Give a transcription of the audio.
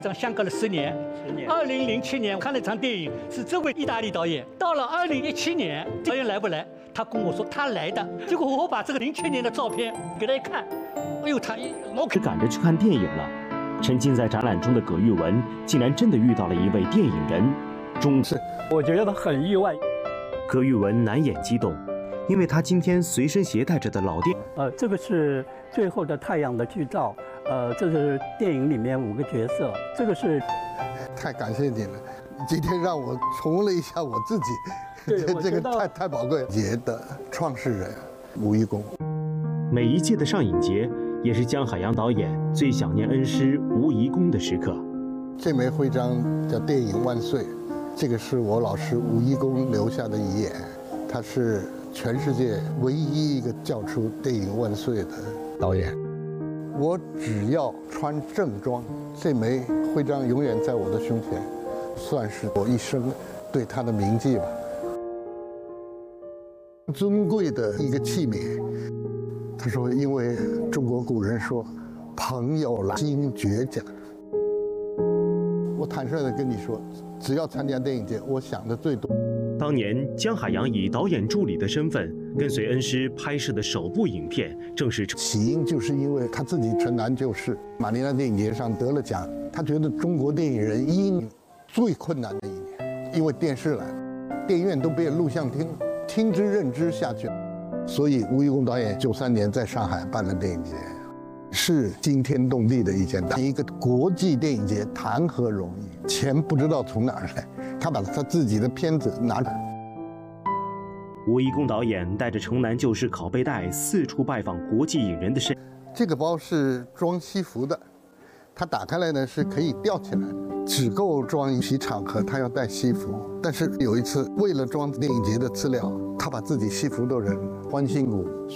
相隔了10年。2007年看了一场电影，是这位意大利导演。到了2017年，导演来不来？他跟我说他来的。结果我把这个07年的照片给他一看，哎呦，他老是赶着去看电影了。沉浸在展览中的葛玉文，竟然真的遇到了一位电影人。 我觉得很意外。 葛玉文难掩激动，因为他今天随身携带着的老电， 这个是《最后的太阳》的剧照，这是电影里面5个角色，这个是。 太感谢你了，今天让我重温了一下我自己，这个太宝贵了。节的创始人吴贻弓， 每一届的上影节也是姜海洋导演最想念恩师吴贻弓的时刻。 这枚徽章叫“电影万岁”，这个是我老师吴贻弓留下的遗言，他是全世界唯一一个叫出“电影万岁”的导演。我只要穿正装，这枚徽章永远在我的胸前，算是我一生对他的铭记吧。尊贵的一个器皿，他说，因为中国古人说“朋友来经绝讲”。我坦率地跟你说，只要参加电影节，我想的最多。 当年姜海洋以导演助理的身份跟随恩师拍摄的首部影片，正是起因就是因为他自己城南旧事，马尼拉电影节上得了奖，他觉得中国电影人因最困难的一年，因为电视来了，电影院都变录像厅，听之任之下去了，所以吴贻弓导演93年在上海办了电影节，是惊天动地的一件大事。一个国际电影节谈何容易，钱不知道从哪儿来，他把他自己的片子拿出来。 吴贻弓导演带着城南旧事拷贝带四处拜访国际影人的身。 这个包是装西服的，它打开来呢是可以吊起来的，只够装一些场合，他要带西服。但是有一次为了装电影节的资料，他把自己西服都扔了，欢欣鼓。